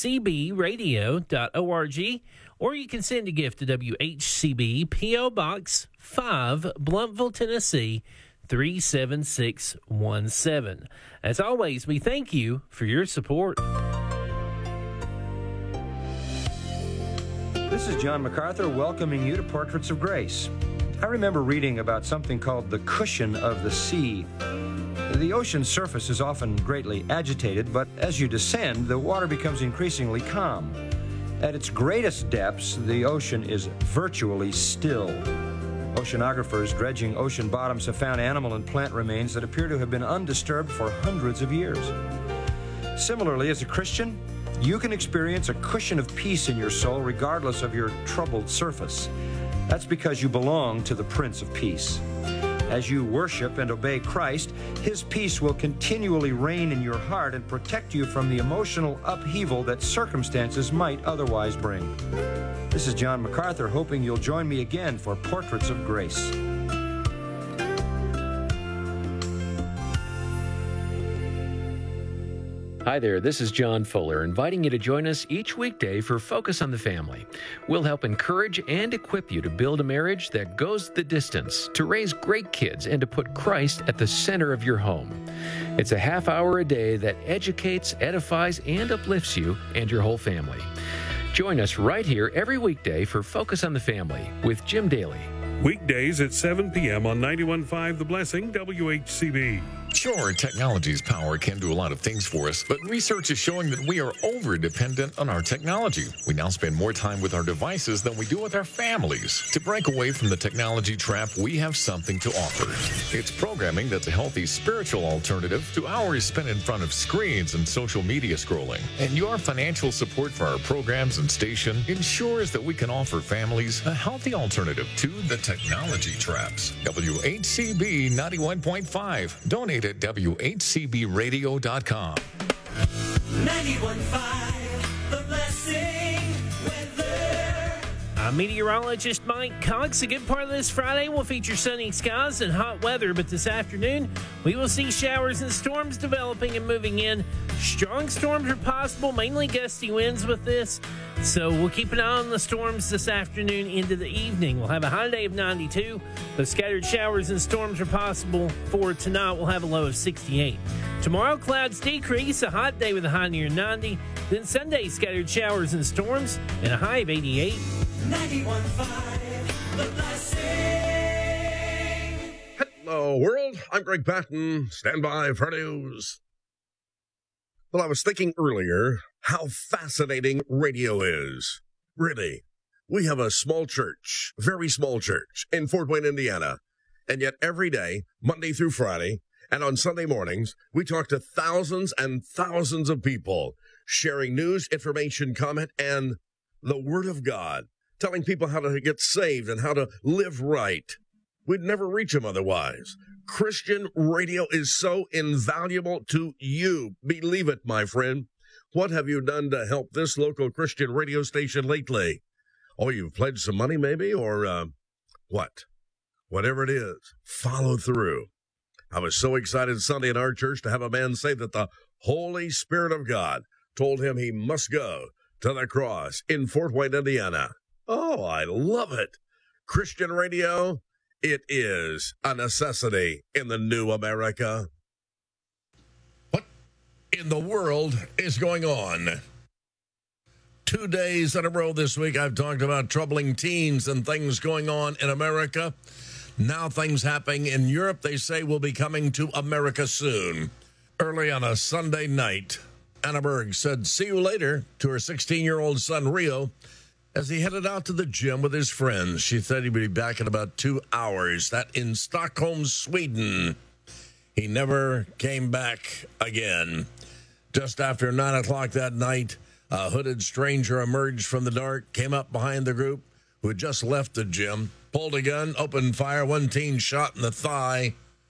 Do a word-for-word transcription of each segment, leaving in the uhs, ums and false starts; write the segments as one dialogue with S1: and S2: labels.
S1: c b radio dot org, or you can send a gift to W H C B, P O. Box five, Blumpville, Tennessee, three seven six one seven. As always, we thank you for your support.
S2: This is John MacArthur welcoming you to Portraits of Grace. I remember reading about something called the cushion of the sea. The ocean's surface is often greatly agitated, but as you descend, the water becomes increasingly calm. At its greatest depths, the ocean is virtually still. Oceanographers dredging ocean bottoms have found animal and plant remains that appear to have been undisturbed for hundreds of years. Similarly, as a Christian, you can experience a cushion of peace in your soul regardless of your troubled surface. That's because you belong to the Prince of Peace. As you worship and obey Christ, His peace will continually reign in your heart and protect you from the emotional upheaval that circumstances might otherwise bring. This is John MacArthur, hoping you'll join me again for Portraits of Grace.
S3: Hi there, this is John Fuller, inviting you to join us each weekday for Focus on the Family. We'll help encourage and equip you to build a marriage that goes the distance, to raise great kids, and to put Christ at the center of your home. It's a half hour a day that educates, edifies, and uplifts you and your whole family. Join us right here every weekday for Focus on the Family with Jim Daly.
S4: Weekdays at seven p.m. on ninety-one point five The Blessing, W H C B.
S5: Sure, technology's power can do a lot of things for us, but research is showing that we are over-dependent on our technology. We now spend more time with our devices than we do with our families. To break away from the technology trap, we have something to offer. It's programming that's a healthy spiritual alternative to hours spent in front of screens and social media scrolling. And your financial support for our programs and station ensures that we can offer families a healthy alternative to the technology traps. W H C B ninety-one point five. Donate at W H C B radio dot com.
S6: ninety-one point five The Blessing weather.
S1: I'm meteorologist Mike Cox. A good part of this Friday will feature sunny skies and hot weather, but this afternoon we will see showers and storms developing and moving in. Strong storms are possible, mainly gusty winds with this, so we'll keep an eye on the storms this afternoon into the evening. We'll have a high day of ninety-two, but scattered showers and storms are possible for tonight. We'll have a low of sixty-eight. Tomorrow, clouds decrease, a hot day with a high near ninety. Then Sunday, scattered showers and storms and a high of eighty-eight.
S6: ninety-one point five The Blessing.
S7: Hello, world. I'm Greg Patton. Stand by for news. Well, I was thinking earlier how fascinating radio is. Really. We have a small church, very small church, in Fort Wayne, Indiana. And yet every day, Monday through Friday, and on Sunday mornings, we talk to thousands and thousands of people, sharing news, information, comment, and the Word of God, telling people how to get saved and how to live right. We'd never reach them otherwise. Christian radio is so invaluable to you. Believe it, my friend. What have you done to help this local Christian radio station lately? Oh, you've pledged some money maybe, or uh, what? Whatever it is, follow through. I was so excited Sunday in our church to have a man say that the Holy Spirit of God told him he must go to the cross in Fort Wayne, Indiana. Oh, I love it. Christian radio, it is a necessity in the new America. What in the world is going on? Two days in a row this week, I've talked about troubling teens and things going on in America. Now things happening in Europe, they say, will be coming to America soon. Early on a Sunday night, Anna Berg said, "See you later," to her sixteen-year-old son, Rio, as he headed out to the gym with his friends. She said he'd be back in about two hours. That in Stockholm, Sweden. He never came back again. Just after nine o'clock that night, a hooded stranger emerged from the dark, came up behind the group, who had just left the gym, pulled a gun, opened fire. One teen shot in the thigh.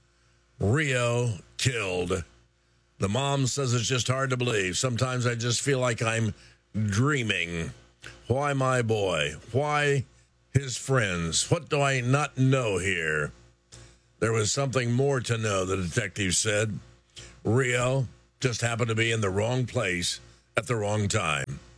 S7: Rio killed. The mom says it's just hard to believe. Sometimes I just feel like I'm dreaming. Why my boy? Why his friends? What do I not know here? There was something more to know, the detective said. Rio just happened to be in the wrong place at the wrong time.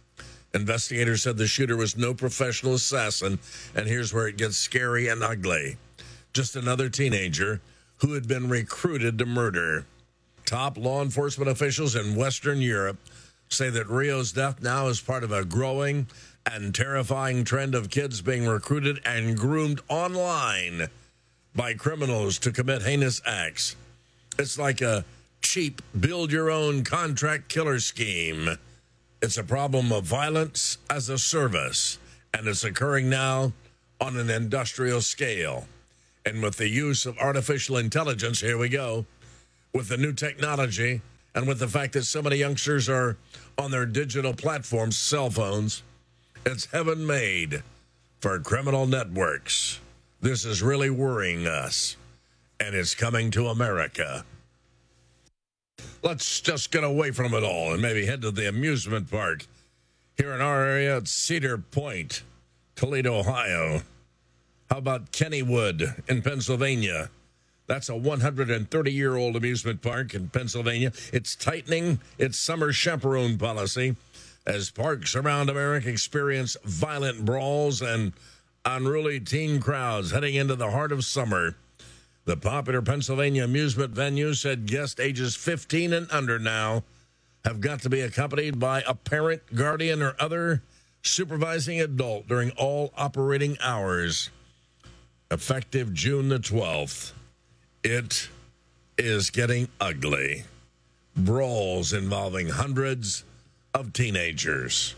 S7: Investigators said the shooter was no professional assassin, and here's where it gets scary and ugly. Just another teenager who had been recruited to murder. Top law enforcement officials in Western Europe say that Rio's death now is part of a growing and terrifying trend of kids being recruited and groomed online by criminals to commit heinous acts. It's like a cheap build-your-own contract killer scheme. It's a problem of violence as a service, and it's occurring now on an industrial scale. And with the use of artificial intelligence, here we go, with the new technology, and with the fact that so many youngsters are on their digital platforms, cell phones, it's heaven made for criminal networks. This is really worrying us, and it's coming to America. Let's just get away from it all and maybe head to the amusement park. Here in our area, it's Cedar Point, Toledo, Ohio. How about Kennywood in Pennsylvania? That's a one hundred thirty-year-old amusement park in Pennsylvania. It's tightening its summer chaperone policy as parks around America experience violent brawls and unruly teen crowds heading into the heart of summer. The popular Pennsylvania amusement venue said guests ages fifteen and under now have got to be accompanied by a parent, guardian, or other supervising adult during all operating hours. Effective June the twelfth. It is getting ugly. Brawls involving hundreds of teenagers.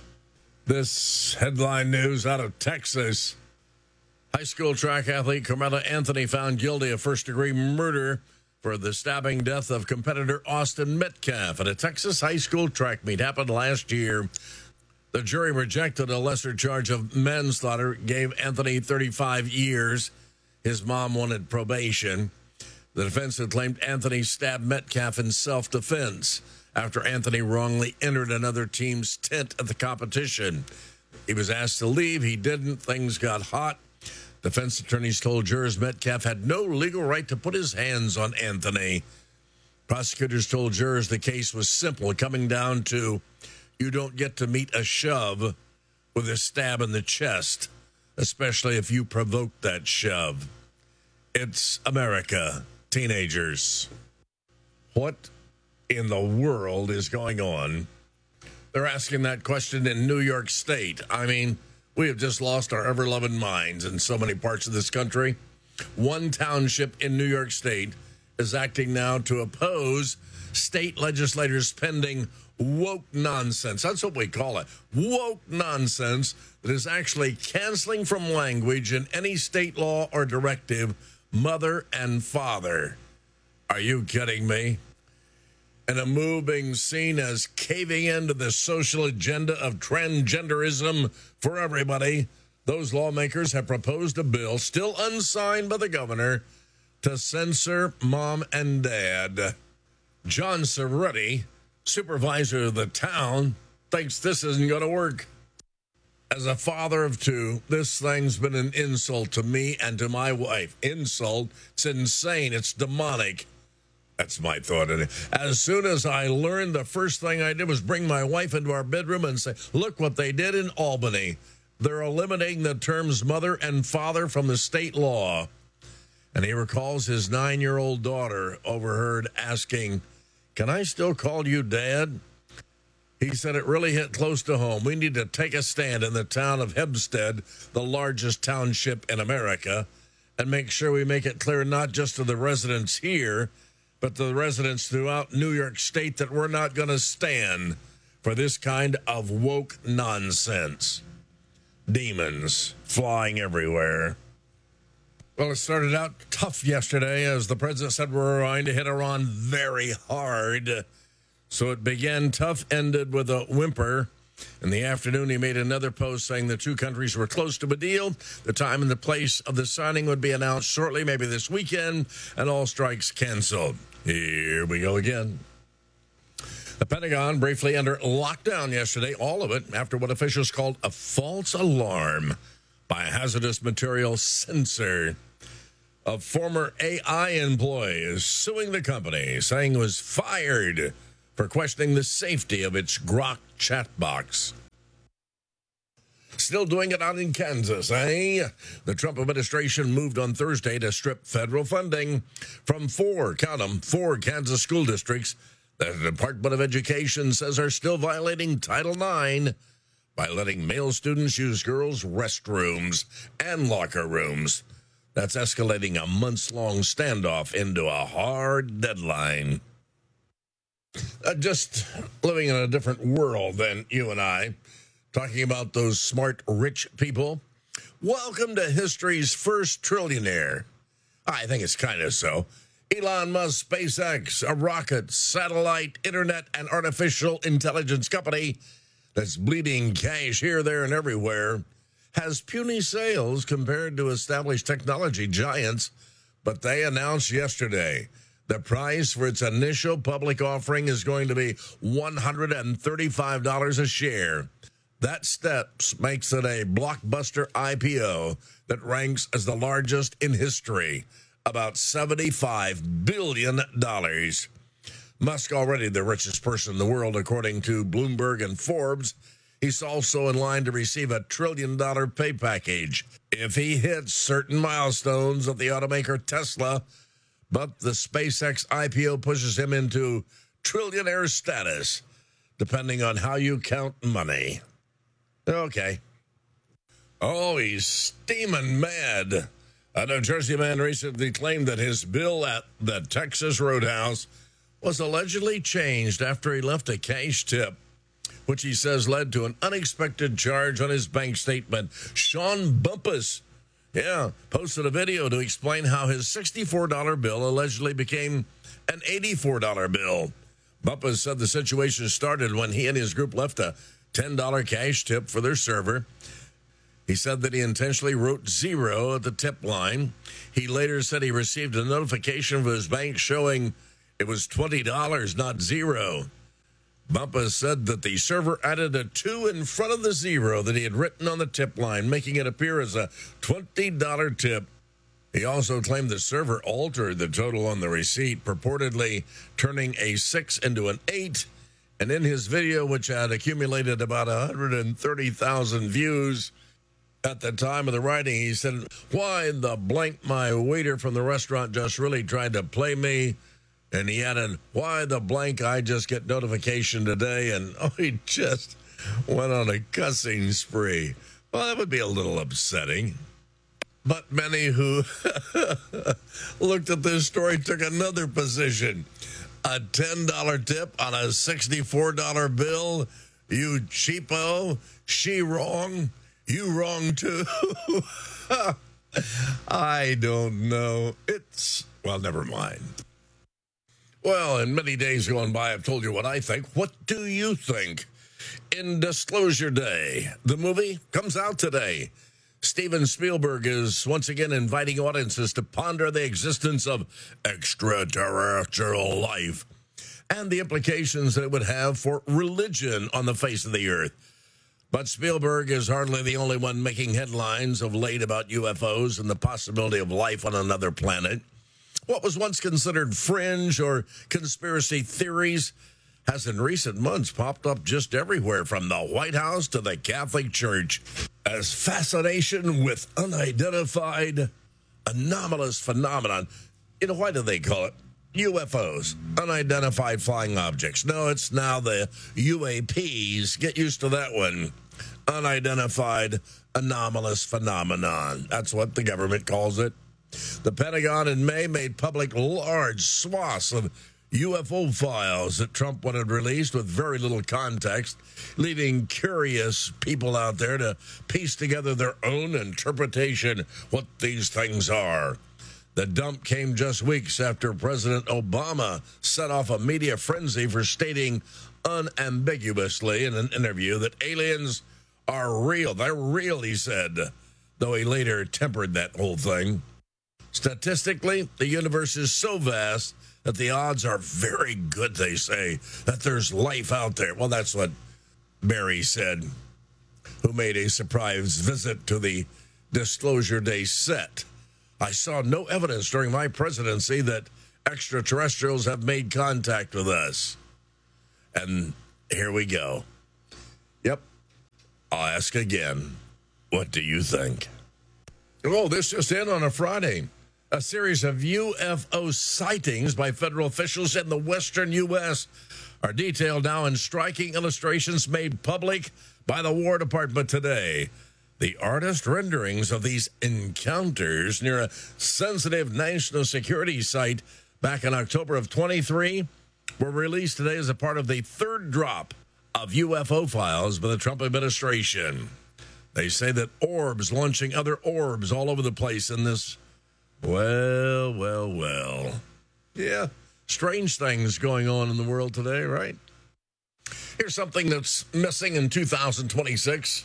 S7: This headline news out of Texas. High school track athlete Carmela Anthony found guilty of first-degree murder for the stabbing death of competitor Austin Metcalf at a Texas high school track meet. Happened last year. The jury rejected a lesser charge of manslaughter, gave Anthony thirty-five years. His mom wanted probation. The defense had claimed Anthony stabbed Metcalf in self-defense after Anthony wrongly entered another team's tent at the competition. He was asked to leave. He didn't. Things got hot. Defense attorneys told jurors Metcalf had no legal right to put his hands on Anthony. Prosecutors told jurors the case was simple, coming down to you don't get to meet a shove with a stab in the chest, especially if you provoked that shove. It's America, teenagers. What in the world is going on? They're asking that question in New York State. I mean, we have just lost our ever-loving minds in so many parts of this country. One township in New York State is acting now to oppose state legislators pending woke nonsense. That's what we call it. Woke nonsense that is actually canceling from language in any state law or directive mother and father. Are you kidding me? And a move being seen as caving into the social agenda of transgenderism for everybody. Those lawmakers have proposed a bill, still unsigned by the governor, to censor mom and dad. John Cerruti, supervisor of the town, thinks this isn't going to work. As a father of two, this thing's been an insult to me and to my wife. Insult? It's insane. It's demonic. That's my thought. As soon as I learned, the first thing I did was bring my wife into our bedroom and say, look what they did in Albany. They're eliminating the terms mother and father from the state law. And he recalls his nine-year-old daughter overheard asking, can I still call you Dad? He said it really hit close to home. We need to take a stand in the town of Hempstead, the largest township in America, and make sure we make it clear not just to the residents here, but to the residents throughout New York State that we're not going to stand for this kind of woke nonsense. Demons flying everywhere. Well, it started out tough yesterday as the president said we're going to hit Iran very hard. So it began tough, ended with a whimper. In the afternoon, he made another post saying the two countries were close to a deal. The time and the place of the signing would be announced shortly, maybe this weekend, and all strikes canceled. Here we go again. The Pentagon briefly under lockdown yesterday, all of it after what officials called a false alarm by a hazardous material sensor. A former A I employee is suing the company, saying it was fired for questioning the safety of its Grok chat box. Still doing it out in Kansas, eh? The Trump administration moved on Thursday to strip federal funding from four, count them, four Kansas school districts that the Department of Education says are still violating Title nine by letting male students use girls' restrooms and locker rooms. That's escalating a months-long standoff into a hard deadline. Uh, just living in a different world than you and I. Talking about those smart, rich people. Welcome to history's first trillionaire. I think it's kind of so. Elon Musk, SpaceX, a rocket, satellite, internet, and artificial intelligence company that's bleeding cash here, there, and everywhere, has puny sales compared to established technology giants, but they announced yesterday the price for its initial public offering is going to be one hundred thirty-five dollars a share. That step makes it a blockbuster I P O that ranks as the largest in history, about seventy-five billion dollars. Musk already the richest person in the world, according to Bloomberg and Forbes. He's also in line to receive a trillion-dollar pay package if he hits certain milestones of the automaker Tesla, but the SpaceX I P O pushes him into trillionaire status, depending on how you count money. Okay. Oh, he's steaming mad. A New Jersey man recently claimed that his bill at the Texas Roadhouse was allegedly changed after he left a cash tip, which he says led to an unexpected charge on his bank statement. Sean Bumpus, yeah, posted a video to explain how his sixty-four dollar bill allegedly became an eighty-four dollar bill. Bumpus said the situation started when he and his group left a ten dollar cash tip for their server. He said that he intentionally wrote zero at the tip line. He later said he received a notification from his bank showing it was twenty dollars, not zero. Bumpus said that the server added a two in front of the zero that he had written on the tip line, making it appear as a twenty dollar tip. He also claimed the server altered the total on the receipt, purportedly turning a six into an eight. And in his video, which had accumulated about one hundred thirty thousand views at the time of the writing, he said, "Why the blank, my waiter from the restaurant just really tried to play me." And he added, "Why the blank, I just get notification today." And oh, he just went on a cussing spree. Well, that would be a little upsetting. But many who looked at this story took another position. A ten dollar tip on a sixty-four dollar bill? You cheapo. She wrong. You wrong too. I don't know. It's, well, never mind. Well, in many days going by, I've told you what I think. What do you think? In Disclosure Day, the movie comes out today. Steven Spielberg is once again inviting audiences to ponder the existence of extraterrestrial life and the implications that it would have for religion on the face of the earth. But Spielberg is hardly the only one making headlines of late about U F Os and the possibility of life on another planet. What was once considered fringe or conspiracy theories has in recent months popped up just everywhere, from the White House to the Catholic Church, as fascination with unidentified anomalous phenomenon. You know, why do they call it U F Os, unidentified flying objects? No, it's now the U A Ps. Get used to that one. Unidentified anomalous phenomenon. That's what the government calls it. The Pentagon in May made public large swaths of U F O files that Trump wanted released with very little context, leaving curious people out there to piece together their own interpretation what these things are. The dump came just weeks after President Obama set off a media frenzy for stating unambiguously in an interview that aliens are real. They're real, he said, though he later tempered that whole thing. Statistically, the universe is so vast that the odds are very good, they say, that there's life out there. Well, that's what Barry said, who made a surprise visit to the Disclosure Day set. I saw no evidence during my presidency that extraterrestrials have made contact with us. And here we go. Yep. I'll ask again. What do you think? Oh, this just in on a Friday. A series of U F O sightings by federal officials in the western U S are detailed now in striking illustrations made public by the War Department today. The artist renderings of these encounters near a sensitive national security site back in October of twenty-three were released today as a part of the third drop of U F O files by the Trump administration. They say that orbs launching other orbs all over the place in this, well, well, well. Yeah, strange things going on in the world today, right? Here's something that's missing in two thousand twenty-six.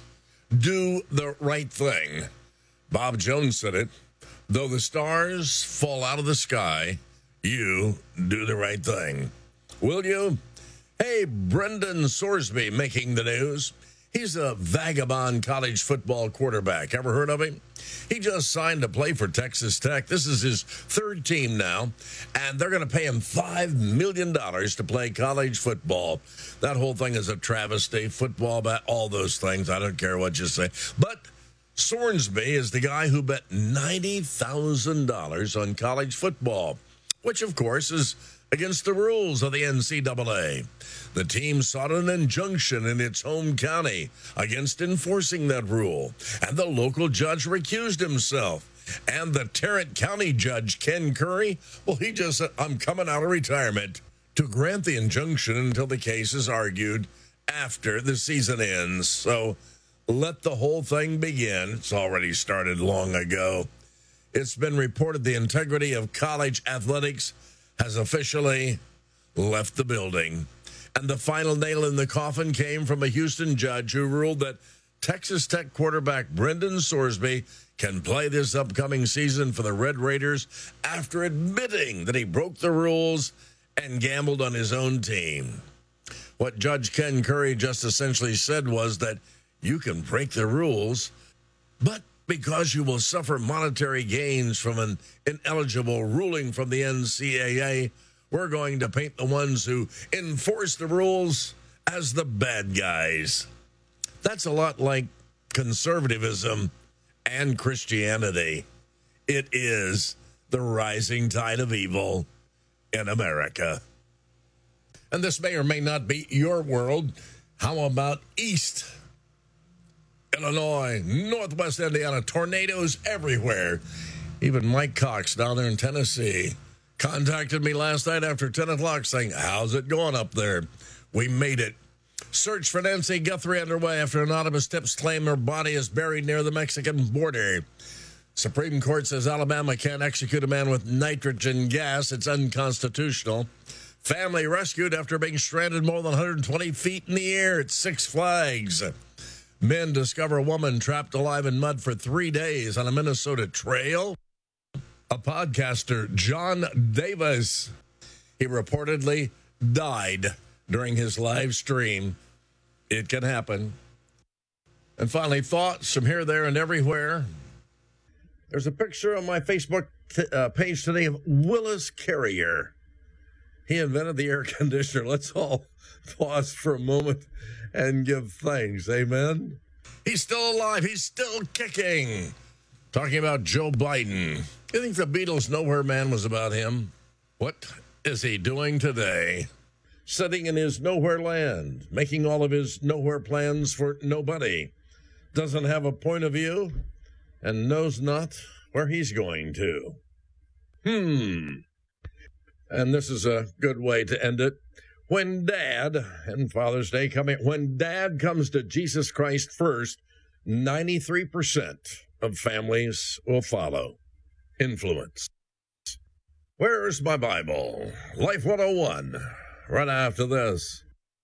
S7: Do the right thing. Bob Jones said it. Though the stars fall out of the sky, you do the right thing. Will you? Hey, Brendan Sorsby making the news. He's a vagabond college football quarterback. Ever heard of him? He just signed to play for Texas Tech. This is his third team now, and they're going to pay him five million dollars to play college football. That whole thing is a travesty. Football, bat, all those things. I don't care what you say. But Sorsby is the guy who bet ninety thousand dollars on college football, which, of course, is against the rules of the N C double A. The team sought an injunction in its home county against enforcing that rule, and the local judge recused himself. And the Tarrant County judge, Ken Curry, well, he just said, I'm coming out of retirement to grant the injunction until the case is argued after the season ends. So let the whole thing begin. It's already started long ago. It's been reported the integrity of college athletics has officially left the building. And the final nail in the coffin came from a Houston judge who ruled that Texas Tech quarterback Brendan Sorsby can play this upcoming season for the Red Raiders after admitting that he broke the rules and gambled on his own team. What Judge Ken Curry just essentially said was that you can break the rules, but because you will suffer monetary gains from an ineligible ruling from the N C double A, we're going to paint the ones who enforce the rules as the bad guys. That's a lot like conservatism and Christianity. It is the rising tide of evil in America. And this may or may not be your world. How about East Illinois, Northwest Indiana, tornadoes everywhere. Even Mike Cox down there in Tennessee contacted me last night after ten o'clock saying, how's it going up there? We made it. Search for Nancy Guthrie underway after anonymous tips claim her body is buried near the Mexican border. Supreme Court says Alabama can't execute a man with nitrogen gas. It's unconstitutional. Family rescued after being stranded more than one hundred twenty feet in the air at Six Flags. Men discover a woman trapped alive in mud for three days on a Minnesota trail. A podcaster, John Davis, he reportedly died during his live stream. It can happen. And finally, thoughts from here, there, and everywhere. There's a picture on my Facebook t- uh, page today of Willis Carrier. He invented the air conditioner. Let's all pause for a moment and give thanks. Amen. He's still alive. He's still kicking. Talking about Joe Biden. You think the Beatles' Nowhere Man was about him? What is he doing today? Sitting in his nowhere land, making all of his nowhere plans for nobody. Doesn't have a point of view and knows not where he's going to. Hmm. And this is a good way to end it. When Dad, and Father's Day coming, when Dad comes to Jesus Christ first, ninety-three percent of families will follow. Influence. Where's my Bible? Life one oh one, right after this.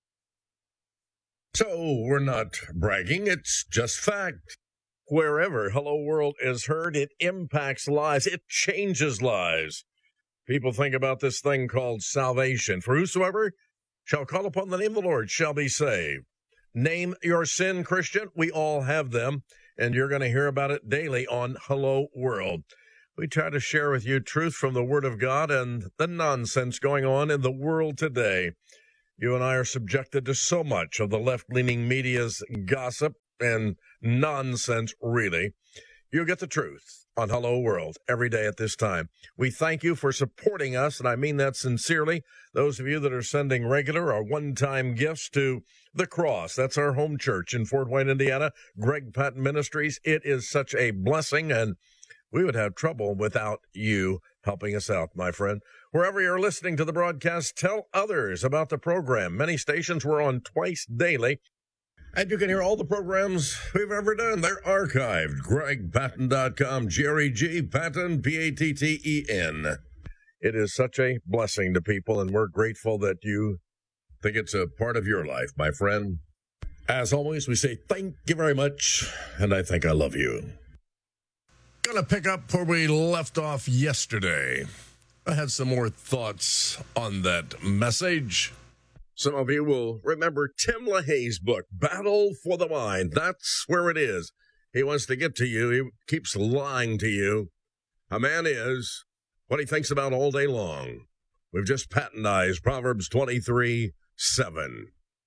S7: So, we're not bragging, it's just fact. Wherever Hello World is heard, it impacts lives, it changes lives. People think about this thing called salvation. For whosoever shall call upon the name of the Lord shall be saved. Name your sin, Christian. We all have them, and you're going to hear about it daily on Hello World. We try to share with you truth from the Word of God and the nonsense going on in the world today. You and I are subjected to so much of the left-leaning media's gossip and nonsense, really. You'll get the truth on Hello World every day at this time. We thank you for supporting us, and I mean that sincerely. Those of you that are sending regular or one-time gifts to The Cross, that's our home church in Fort Wayne, Indiana, Greg Patton Ministries. It is such a blessing, and we would have trouble without you helping us out, my friend. Wherever you're listening to the broadcast, tell others about the program. Many stations we're on twice daily. And you can hear all the programs we've ever done. They're archived. Greg Patton dot com, G R E G, Patton, P A T T E N. It is such a blessing to people, and we're grateful that you think it's a part of your life, my friend. As always, we say thank you very much, and I think I love you. Gonna pick up where we left off yesterday. I had some more thoughts on that message. Some of you will remember Tim LaHaye's book, Battle for the Mind. That's where it is. He wants to get to you. He keeps lying to you. A man is what he thinks about all day long. We've just patentized Proverbs twenty-three seven.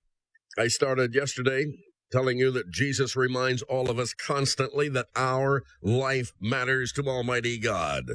S7: I started yesterday telling you that Jesus reminds all of us constantly that our life matters to Almighty God.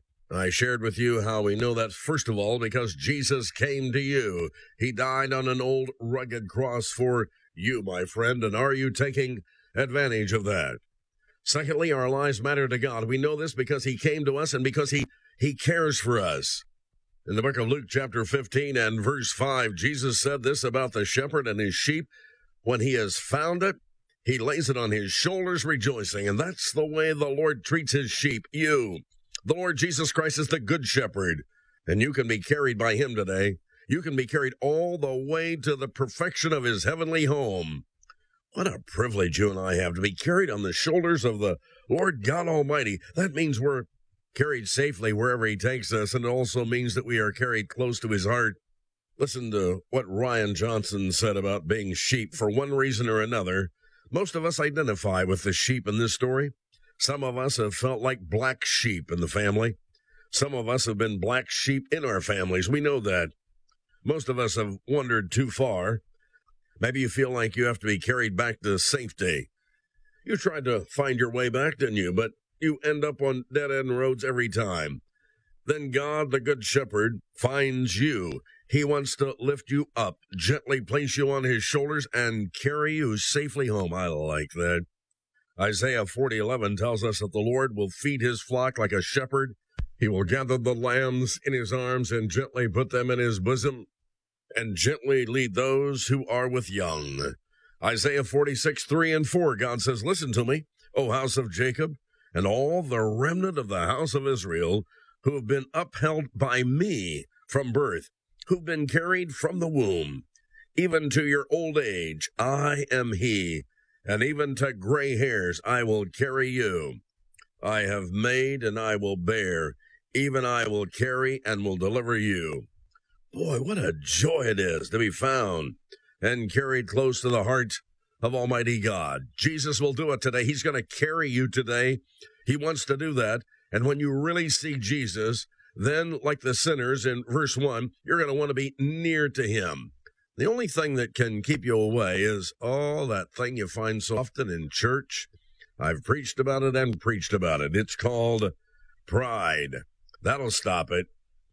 S7: I shared with you how we know that, first of all, because Jesus came to you. He died on an old rugged cross for you, my friend, and are you taking advantage of that? Secondly, our lives matter to God. We know this because he came to us and because he, he cares for us. In the book of Luke, chapter fifteen and verse five, Jesus said this about the shepherd and his sheep. When he has found it, he lays it on his shoulders rejoicing, and that's the way the Lord treats his sheep, you. The Lord Jesus Christ is the good shepherd, and you can be carried by him today. You can be carried all the way to the perfection of his heavenly home. What a privilege you and I have to be carried on the shoulders of the Lord God Almighty. That means we're carried safely wherever he takes us, and it also means that we are carried close to his heart. Listen to what Ryan Johnson said about being sheep. For one reason or another, most of us identify with the sheep in this story. Some of us have felt like black sheep in the family. Some of us have been black sheep in our families. We know that. Most of us have wandered too far. Maybe you feel like you have to be carried back to safety. You tried to find your way back, didn't you? But you end up on dead-end roads every time. Then God, the Good Shepherd, finds you. He wants to lift you up, gently place you on his shoulders, and carry you safely home. I like that. Isaiah forty eleven tells us that the Lord will feed his flock like a shepherd. He will gather the lambs in his arms and gently put them in his bosom, and gently lead those who are with young. Isaiah forty-six three and four, God says, listen to me, O house of Jacob, and all the remnant of the house of Israel, who have been upheld by me from birth, who've been carried from the womb, even to your old age, I am he. And even to gray hairs I will carry you. I have made and I will bear. Even I will carry and will deliver you. Boy, what a joy it is to be found and carried close to the heart of Almighty God. Jesus will do it today. He's going to carry you today. He wants to do that. And when you really see Jesus, then like the sinners in verse one, you're going to want to be near to him. The only thing that can keep you away is all that thing you find so often in church. I've preached about it and preached about it. It's called pride. That'll stop it.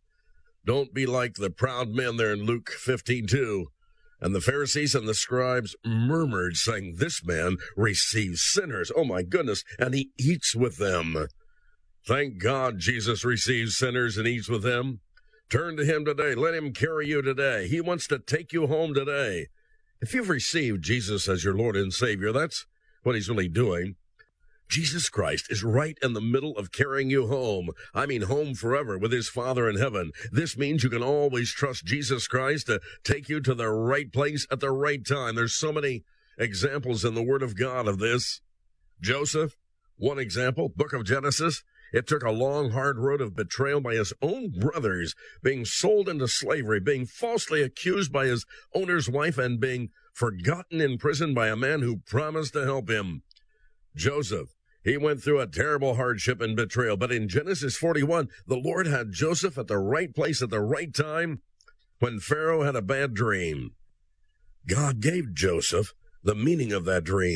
S7: Don't be like the proud men there in Luke fifteen two. And the Pharisees and the scribes murmured, saying, this man receives sinners. Oh, my goodness. And he eats with them. Thank God Jesus receives sinners and eats with them. Turn to him today. Let him carry you today. He wants to take you home today. If you've received Jesus as your Lord and Savior, that's what he's really doing. Jesus Christ is right in the middle of carrying you home. I mean home forever with his Father in heaven. This means you can always trust Jesus Christ to take you to the right place at the right time. There's so many examples in the Word of God of this. Joseph, one example, book of Genesis. It took a long, hard road of betrayal by his own brothers, being sold into slavery, being falsely accused by his owner's wife, and being forgotten in prison by a man who promised to help him. Joseph, he went through a terrible hardship and betrayal, but in Genesis forty-one, the Lord had Joseph at the right place at the right time when Pharaoh had a bad dream. God gave Joseph the meaning of that dream.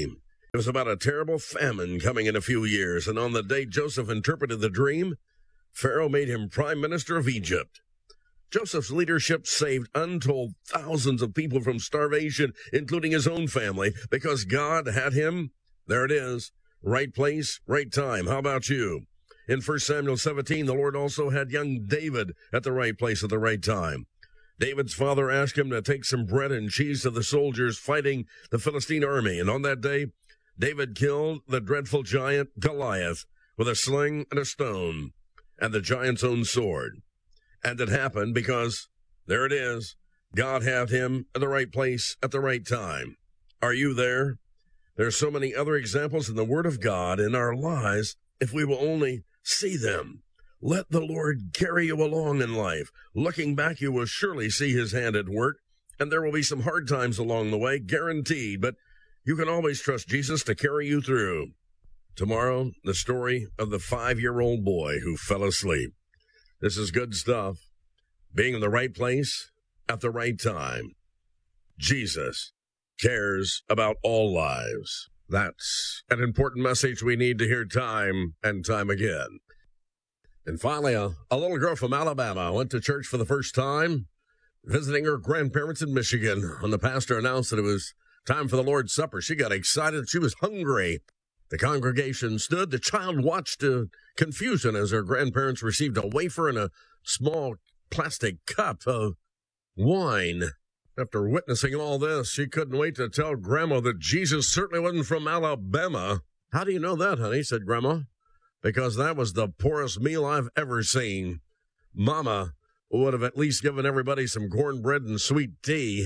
S7: It was about a terrible famine coming in a few years, and on the day Joseph interpreted the dream, Pharaoh made him prime minister of Egypt. Joseph's leadership saved untold thousands of people from starvation, including his own family, because God had him, there it is, right place, right time. How about you? In First Samuel seventeen, the Lord also had young David at the right place at the right time. David's father asked him to take some bread and cheese to the soldiers fighting the Philistine army, and on that day, David killed the dreadful giant Goliath with a sling and a stone and the giant's own sword. And it happened because, there it is, God had him at the right place at the right time. Are you there? There's so many other examples in the Word of God in our lives if we will only see them. Let the Lord carry you along in life. Looking back, you will surely see his hand at work, and there will be some hard times along the way, guaranteed, but you can always trust Jesus to carry you through. Tomorrow, the story of the five-year-old boy who fell asleep. This is good stuff. Being in the right place at the right time. Jesus cares about all lives. That's an important message we need to hear time and time again. And finally, a, a little girl from Alabama went to church for the first time, visiting her grandparents in Michigan. When the pastor announced that it was time for the Lord's Supper, she got excited. She was hungry. The congregation stood. The child watched in confusion as her grandparents received a wafer and a small plastic cup of wine. After witnessing all this, she couldn't wait to tell Grandma that Jesus certainly wasn't from Alabama. How do you know that, honey? Said Grandma. Because that was the poorest meal I've ever seen. Mama would have at least given everybody some cornbread and sweet tea.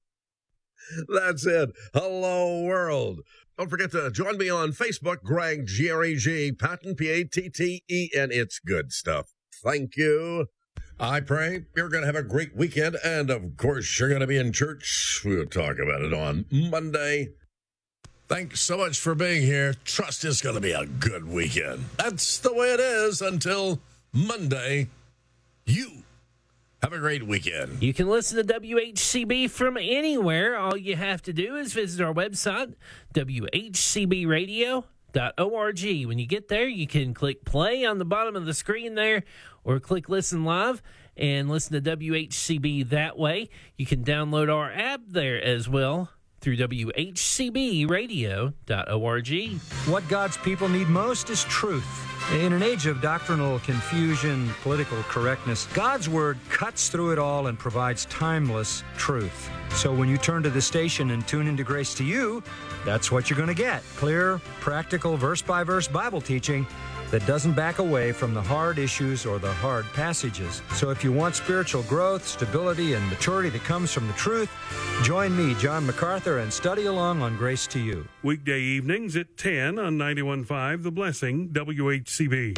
S7: That's it. Hello, world. Don't forget to join me on Facebook, Greg, G R E G, Patton, P A T T E N. It's good stuff. Thank you. I pray you're going to have a great weekend, and of course, you're going to be in church. We'll talk about it on Monday. Thanks so much for being here. Trust it's going to be a good weekend. That's the way it is until Monday. You have a great weekend.
S1: You can listen to W H C B from anywhere. All you have to do is visit our website, W H C B radio dot org. When you get there, you can click play on the bottom of the screen there, or click listen live and listen to W H C B that way. You can download our app there as well through W H C B radio dot org.
S2: What God's people need most is truth. In an age of doctrinal confusion, political correctness, God's Word cuts through it all and provides timeless truth. So when you turn to the station and tune into Grace to You, that's what you're going to get. Clear, practical, verse-by-verse Bible teaching that doesn't back away from the hard issues or the hard passages. So if you want spiritual growth, stability, and maturity that comes from the truth, join me, John MacArthur, and study along on Grace to You.
S4: Weekday evenings at ten on ninety-one point five The Blessing, W H C B.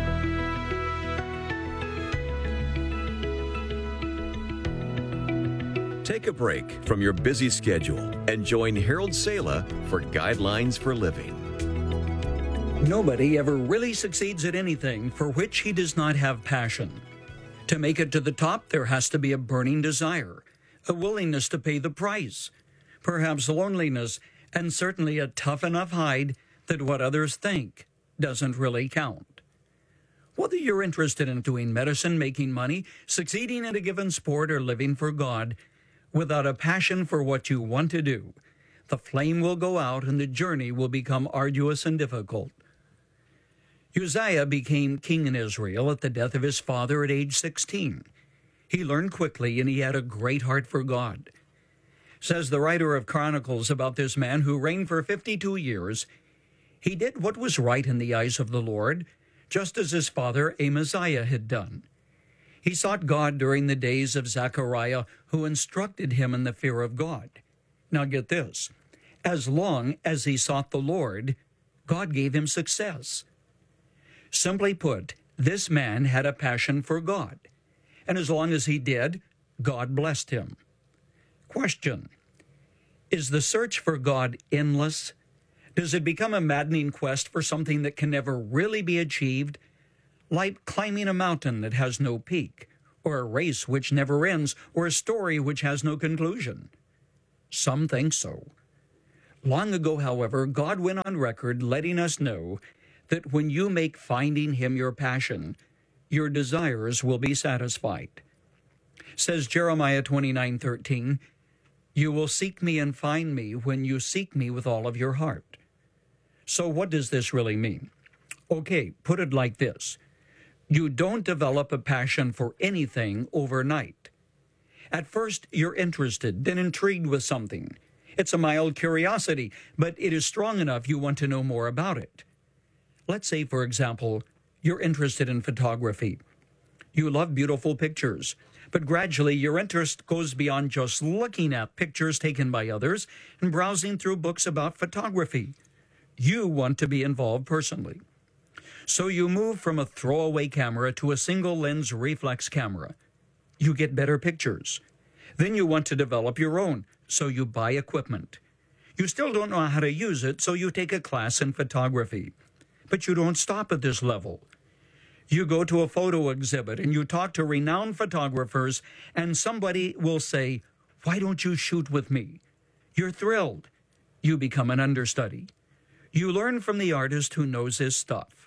S8: Take a break from your busy schedule and join Harold Sala for Guidelines for Living.
S9: Nobody ever really succeeds at anything for which he does not have passion. To make it to the top, there has to be a burning desire, a willingness to pay the price, perhaps loneliness, and certainly a tough enough hide that what others think doesn't really count. Whether you're interested in doing medicine, making money, succeeding in a given sport, or living for God, without a passion for what you want to do, the flame will go out and the journey will become arduous and difficult. Uzziah became king in Israel at the death of his father at age sixteen. He learned quickly, and he had a great heart for God. Says the writer of Chronicles about this man who reigned for fifty-two years, he did what was right in the eyes of the Lord, just as his father Amaziah had done. He sought God during the days of Zechariah, who instructed him in the fear of God. Now get this. As long as he sought the Lord, God gave him success. Simply put, this man had a passion for God, and as long as he did, God blessed him. Question: is the search for God endless? Does it become a maddening quest for something that can never really be achieved, like climbing a mountain that has no peak, or a race which never ends, or a story which has no conclusion? Some think so. Long ago, however, God went on record letting us know that when you make finding Him your passion, your desires will be satisfied. Says Jeremiah twenty-nine thirteen, "You will seek me and find me when you seek me with all of your heart." So what does this really mean? Okay, put it like this. You don't develop a passion for anything overnight. At first, you're interested and intrigued with something. It's a mild curiosity, but it is strong enough you want to know more about it. Let's say, for example, you're interested in photography. You love beautiful pictures, but gradually your interest goes beyond just looking at pictures taken by others and browsing through books about photography. You want to be involved personally. So you move from a throwaway camera to a single-lens reflex camera. You get better pictures. Then you want to develop your own, so you buy equipment. You still don't know how to use it, so you take a class in photography. But you don't stop at this level. You go to a photo exhibit and you talk to renowned photographers, and somebody will say, "Why don't you shoot with me?" You're thrilled. You become an understudy. You learn from the artist who knows his stuff.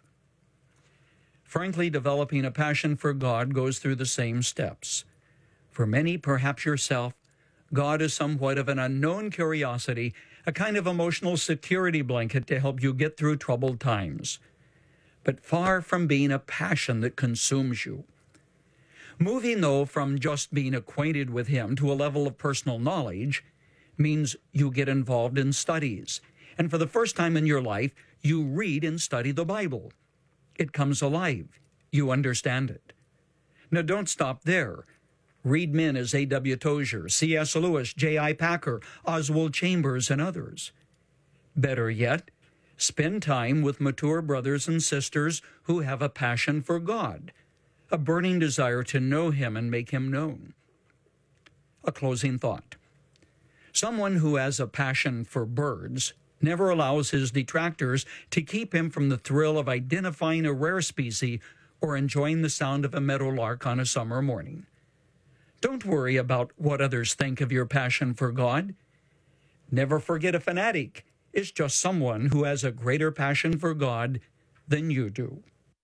S9: Frankly, developing a passion for God goes through the same steps. For many, perhaps yourself, God is somewhat of an unknown curiosity, a kind of emotional security blanket to help you get through troubled times, but far from being a passion that consumes you. Moving, though, from just being acquainted with Him to a level of personal knowledge means you get involved in studies, and for the first time in your life, you read and study the Bible. It comes alive. You understand it. Now, don't stop there. Read men as A W Tozier, C S Lewis, J I Packer, Oswald Chambers, and others. Better yet, spend time with mature brothers and sisters who have a passion for God, a burning desire to know Him and make Him known. A closing thought. Someone who has a passion for birds never allows his detractors to keep him from the thrill of identifying a rare species or enjoying the sound of a meadowlark on a summer morning. Don't worry about what others think of your passion for God. Never forget a fanatic is just someone who has a greater passion for God than you do.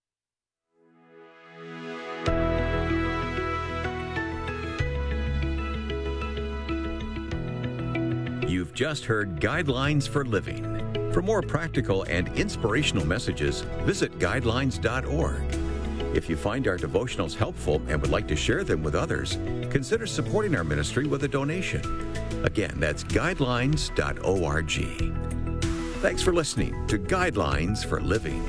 S8: You've just heard Guidelines for Living. For more practical and inspirational messages, visit guidelines dot org. If you find our devotionals helpful and would like to share them with others, consider supporting our ministry with a donation. Again, that's guidelines dot org. Thanks for listening to Guidelines for Living.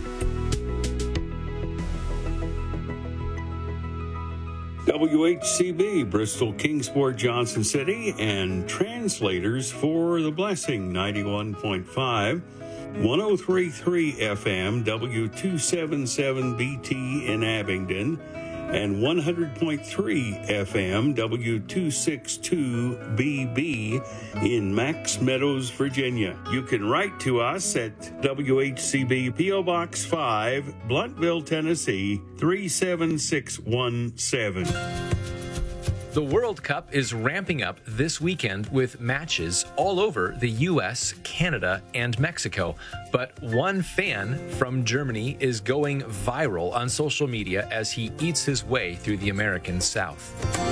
S4: W H C B, Bristol, Kingsport, Johnson City, and translators for The Blessing, ninety-one point five, one oh three point three F M, W two seventy-seven B T in Abingdon, and one hundred point three F M, W two sixty-two B B in Max Meadows, Virginia. You can write to us at W H C B, P O Box five, Bluntville, Tennessee, three seven six one seven.
S3: The World Cup is ramping up this weekend with matches all over the U S, Canada, and Mexico. But one fan from Germany is going viral on social media as he eats his way through the American South.